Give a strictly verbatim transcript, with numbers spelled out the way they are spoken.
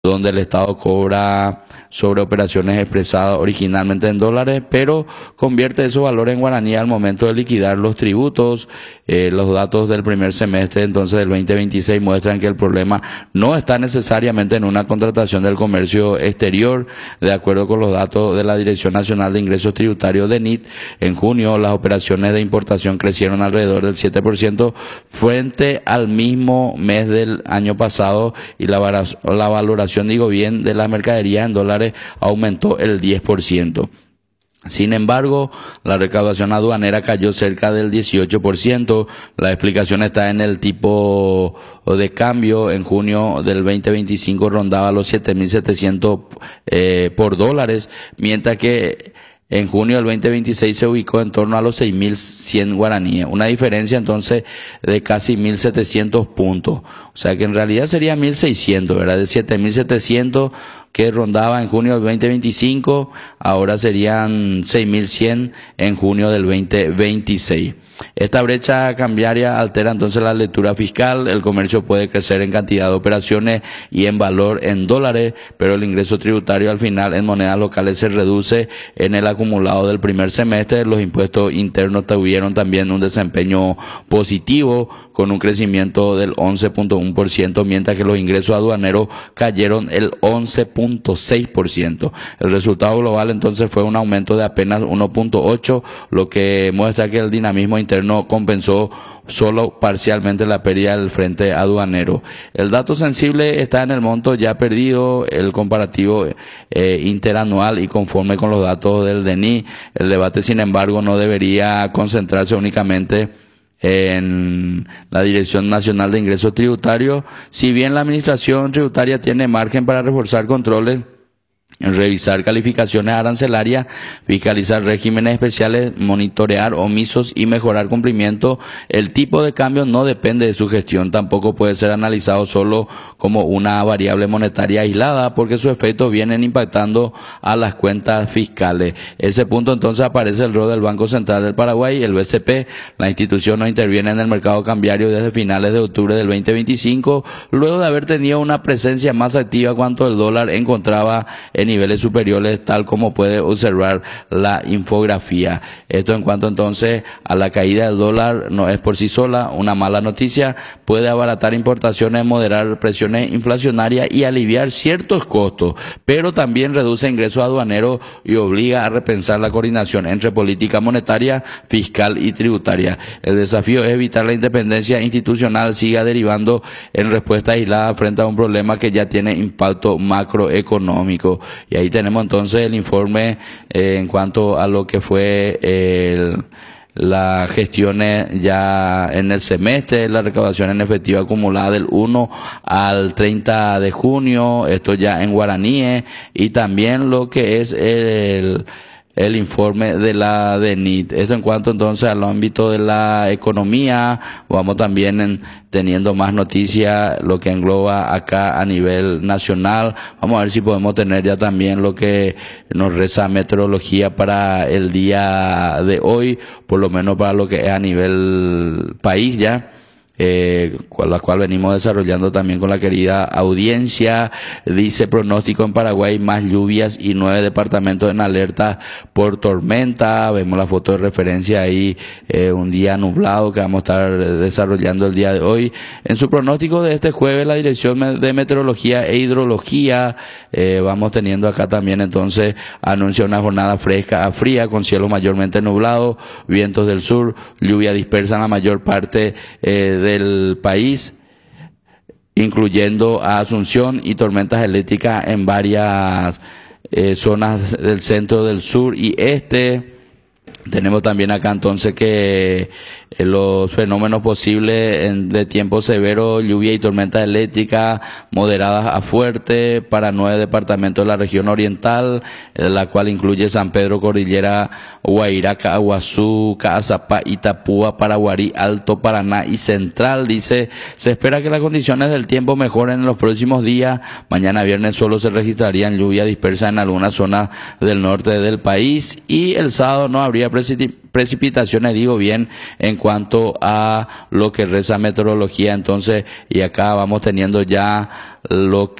donde el Estado cobra sobre operaciones expresadas originalmente en dólares, pero convierte esos valores en guaraní al momento de liquidar los tributos. Eh, los datos del primer semestre entonces del veinte veintiséis muestran que el problema no está necesariamente en una contratación del comercio exterior. De acuerdo con los datos de la Dirección Nacional de Ingresos Tributarios de N I T, en junio las operaciones de importación crecieron alrededor del siete por ciento frente al mismo mes del año pasado, y la, la valoración, digo bien, de la mercadería en dólares aumentó el diez por ciento. Sin embargo, la recaudación aduanera cayó cerca del dieciocho por ciento. La explicación está en el tipo de cambio. En junio del veinte veinticinco rondaba los siete mil setecientos eh, por dólares, mientras que en junio del veinte veintiséis se ubicó en torno a los seis mil cien guaraníes. Una diferencia entonces de casi mil setecientos puntos. O sea que en realidad sería mil seiscientos, ¿verdad? De siete mil setecientos que rondaba en junio del veinte veinticinco, ahora serían seis mil cien en junio del veinte veintiséis. Esta brecha cambiaria altera entonces la lectura fiscal. El comercio puede crecer en cantidad de operaciones y en valor en dólares, pero el ingreso tributario al final en monedas locales se reduce. En el acumulado del primer semestre, los impuestos internos tuvieron también un desempeño positivo, con un crecimiento del once punto uno por ciento, mientras que los ingresos aduaneros cayeron el once punto seis por ciento. El resultado global entonces fue un aumento de apenas uno punto ocho por ciento, lo que muestra que el dinamismo interno compensó solo parcialmente la pérdida del frente aduanero. El dato sensible está en el monto ya perdido, el comparativo eh, interanual y conforme con los datos del D N I. El debate, sin embargo, no debería concentrarse únicamente en la Dirección Nacional de Ingresos Tributarios. Si bien la Administración Tributaria tiene margen para reforzar controles, revisar calificaciones arancelarias, fiscalizar regímenes especiales, monitorear omisos y mejorar cumplimiento, el tipo de cambio no depende de su gestión. Tampoco puede ser analizado solo como una variable monetaria aislada, porque sus efectos vienen impactando a las cuentas fiscales. Ese punto entonces aparece el rol del Banco Central del Paraguay, el B C P. La institución no interviene en el mercado cambiario desde finales de octubre del veinte veinticinco, luego de haber tenido una presencia más activa cuando el dólar encontraba en niveles superiores, tal como puede observar la infografía. Esto en cuanto entonces a la caída del dólar, no es por sí sola una mala noticia. Puede abaratar importaciones, moderar presiones inflacionarias y aliviar ciertos costos, pero también reduce ingresos aduaneros y obliga a repensar la coordinación entre política monetaria, fiscal y tributaria. El desafío es evitar la independencia institucional siga derivando en respuesta aislada frente a un problema que ya tiene impacto macroeconómico. Y ahí tenemos entonces el informe eh, en cuanto a lo que fue el, las gestiones ya en el semestre, la recaudación en efectivo acumulada del uno al treinta de junio, esto ya en guaraníes, y también lo que es el el informe de la D N I T. Esto en cuanto entonces al ámbito de la economía. Vamos también en, teniendo más noticias, lo que engloba acá a nivel nacional. Vamos a ver si podemos tener ya también lo que nos reza meteorología para el día de hoy, por lo menos para lo que es a nivel país ya. Eh, con la cual venimos desarrollando también con la querida audiencia. Dice pronóstico en Paraguay, más lluvias y nueve departamentos en alerta por tormenta. Vemos la foto de referencia ahí, eh, un día nublado que vamos a estar desarrollando el día de hoy. En su pronóstico de este jueves, la Dirección de Meteorología e Hidrología, eh, vamos teniendo acá también entonces, anuncia una jornada fresca a fría con cielo mayormente nublado, vientos del sur, lluvia dispersa en la mayor parte eh, de del país, incluyendo a Asunción, y tormentas eléctricas en varias eh, zonas del centro, del sur y este. Tenemos también acá entonces que eh, los fenómenos posibles en, de tiempo severo, lluvia y tormentas eléctricas moderadas a fuerte para nueve departamentos de la región oriental, eh, la cual incluye San Pedro, Cordillera, Guairá, Caguazú, Caazapá, Itapúa, Paraguarí, Alto Paraná y Central. Dice, se espera que las condiciones del tiempo mejoren en los próximos días. Mañana viernes solo se registrarían lluvia dispersa en algunas zonas del norte del país, y el sábado no habría precipitaciones, digo bien, en cuanto a lo que reza meteorología. Entonces, y acá vamos teniendo ya lo que